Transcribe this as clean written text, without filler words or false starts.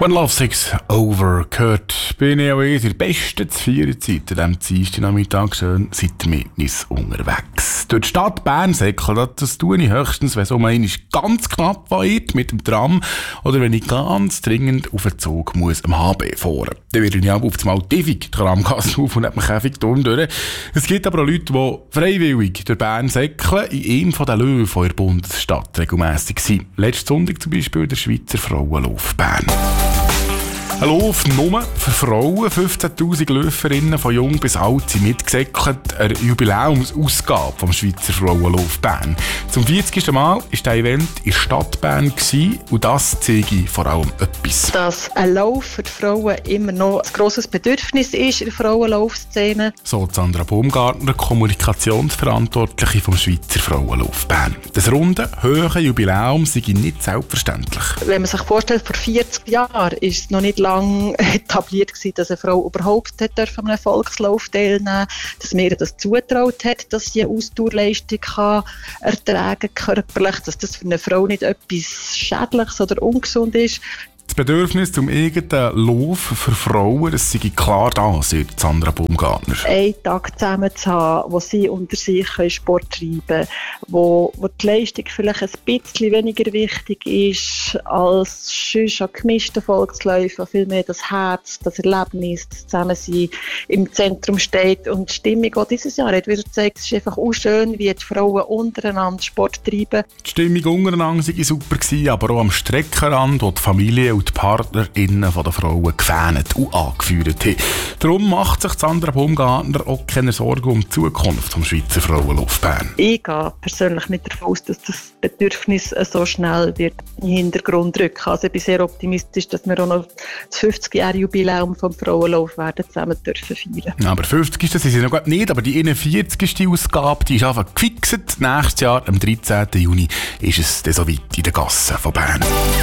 When Love Six Over gehört, bin ich auch in der besten Viererzeit an diesem Dienstagnachmittag. Schön seid ihr mit uns unterwegs. Durch die Stadt Bern säckeln, das tue ich höchstens, wenn es um einmal ganz knapp wird mit dem Tram oder wenn ich ganz dringend auf den Zug muss am HB fahren. Dann werde ich auch auf das Maltivik die Tramgasse auf und hat mich Käfigturm durch. Es gibt aber auch Leute, die freiwillig durch Bern säckeln, in einem der Löwen in der Bundesstadt regelmässig sind. Letzten Sonntag zum Beispiel der Schweizer Frauenlauf Bern. Ein Lauf nur für Frauen. 15'000 Läuferinnen von jung bis alt sind mitgesäckelt. Eine Jubiläumsausgabe vom Schweizer Frauenlauf Bern. Zum 40. Mal war das Event in der Stadt Bern und das zeige vor allem etwas. Dass ein Lauf für die Frauen immer noch ein grosses Bedürfnis ist in der Frauenlaufszene. So Sandra Baumgartner, Kommunikationsverantwortliche vom Schweizer Frauenlauf Bern. Das runde, hohe Jubiläum sei nicht selbstverständlich. Wenn man sich vorstellt, vor 40 Jahren ist es noch nicht lang etabliert gewesen, dass eine Frau überhaupt an einem Volkslauf teilnehmen durfte, dass man ihr das zugetraut hat, dass sie eine Ausdauerleistung ertragen kann, körperlich, dass das für eine Frau nicht etwas Schädliches oder ungesund ist. Das Bedürfnis zum eigenen Lauf für Frauen, das sei klar da, sagt Sandra Baumgartner. Einen Tag zusammen zu haben, wo sie unter sich Sport treiben können, wo die Leistung vielleicht ein bisschen weniger wichtig ist als sonst an gemischten Volksläufen, wo viel mehr das Herz, das Erlebnis, das Zusammensein im Zentrum steht. Und die Stimmung auch dieses Jahr hat wieder gezeigt, es ist einfach auch schön, wie die Frauen untereinander Sport treiben. Die Stimmung untereinander war super, aber auch am Streckenrand, wo die Familie und die PartnerInnen der Frauen gefähnet und angeführt haben. Darum macht sich Sandra Baumgartner auch keine Sorgen um die Zukunft des Schweizer Frauenlauf Bern. Ich gehe persönlich nicht davon aus, dass das Bedürfnis so schnell wird in den Hintergrund rücken. Also ich bin sehr optimistisch, dass wir auch noch das 50-jährige Jubiläum vom Frauenlauf werden zusammen dürfen feiern. Aber 50 ist das ist noch nicht, aber die 41. Ausgabe, die ist einfach gefixt. Nächstes Jahr, am 13. Juni, ist es dann so weit in den Gassen von Bern.